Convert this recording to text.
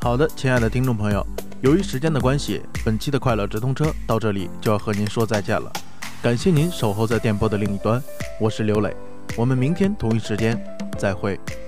好的，亲爱的听众朋友，由于时间的关系，本期的快乐直通车到这里就要和您说再见了。感谢您守候在电波的另一端，我是刘磊，我们明天同一时间再会。